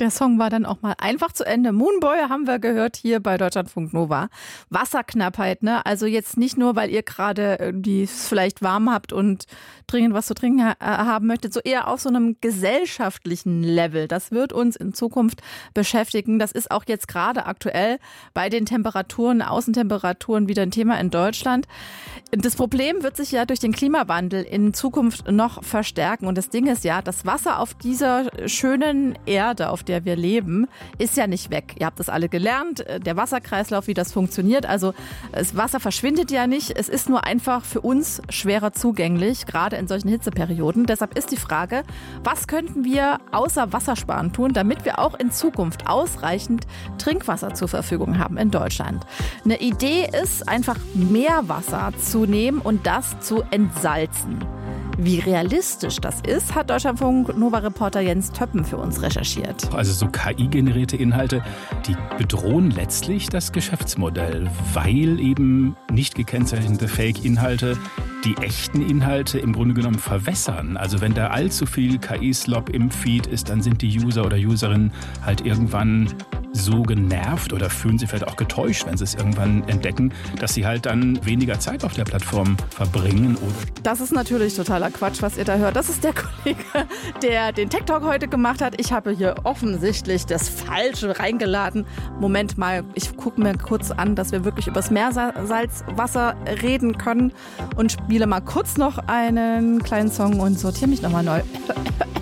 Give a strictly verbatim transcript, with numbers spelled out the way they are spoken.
Der Song war dann auch mal einfach zu Ende. Moonboy haben wir gehört hier bei Deutschlandfunk Nova. Wasserknappheit, ne? Also jetzt nicht nur, weil ihr gerade irgendwie es vielleicht warm habt und dringend was zu trinken ha- haben möchtet, so eher auf so einem gesellschaftlichen Level. Das wird uns in Zukunft beschäftigen. Das ist auch jetzt gerade aktuell bei den Temperaturen, Außentemperaturen wieder ein Thema in Deutschland. Das Problem wird sich ja durch den Klimawandel in Zukunft noch verstärken. Und das Ding ist ja, das Wasser auf dieser schönen Erde, auf der wir leben, ist ja nicht weg. Ihr habt das alle gelernt, der Wasserkreislauf, wie das funktioniert. Also das Wasser verschwindet ja nicht. Es ist nur einfach für uns schwerer zugänglich, gerade in solchen Hitzeperioden. Deshalb ist die Frage, was könnten wir außer Wassersparen tun, damit wir auch in Zukunft ausreichend Trinkwasser zur Verfügung haben in Deutschland? Eine Idee ist, einfach mehr Wasser zu nehmen und das zu entsalzen. Wie realistisch das ist, hat Deutschlandfunk Nova-Reporter Jens Töppen für uns recherchiert. Also so K I-generierte Inhalte, die bedrohen letztlich das Geschäftsmodell, weil eben nicht gekennzeichnete Fake-Inhalte die echten Inhalte im Grunde genommen verwässern. Also wenn da allzu viel K I-Slop im Feed ist, dann sind die User oder Userinnen halt irgendwann so genervt oder fühlen sich vielleicht auch getäuscht, wenn sie es irgendwann entdecken, dass sie halt dann weniger Zeit auf der Plattform verbringen. Das ist natürlich totaler Quatsch, was ihr da hört. Das ist der Kollege, der den Tech Talk heute gemacht hat. Ich habe hier offensichtlich das Falsche reingeladen. Moment mal, ich gucke mir kurz an, dass wir wirklich über das Meersalzwasser reden können und spiele mal kurz noch einen kleinen Song und sortiere mich nochmal neu.